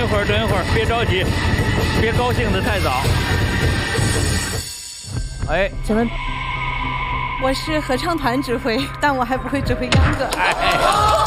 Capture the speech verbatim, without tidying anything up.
一会儿，等一会儿，别着急，别高兴的太早。哎， 请问，我是合唱团指挥，但我还不会指挥秧歌。哎